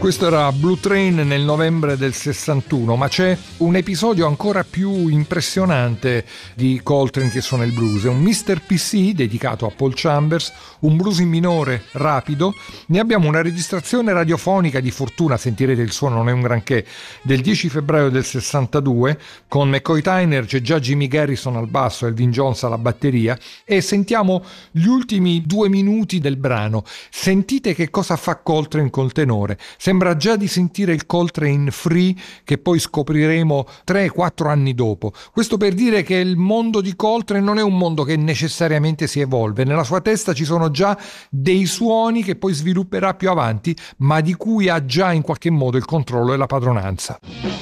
Questo era Blue Train nel novembre del 61, ma c'è un episodio ancora più impressionante di Coltrane che suona il blues. È un Mr. PC dedicato a Paul Chambers, un blues in minore rapido. Ne abbiamo una registrazione radiofonica di fortuna, sentirete il suono, non è un granché, del 10 febbraio del 62, con McCoy Tyner, c'è già Jimmy Garrison al basso, Elvin Jones alla batteria, e sentiamo gli ultimi 2 minuti del brano. Sentite che cosa fa Coltrane col tenore. Sembra già di sentire il Coltrane Free che poi scopriremo 3-4 anni dopo. Questo per dire che il mondo di Coltrane non è un mondo che necessariamente si evolve. Nella sua testa ci sono già dei suoni che poi svilupperà più avanti, ma di cui ha già in qualche modo il controllo e la padronanza.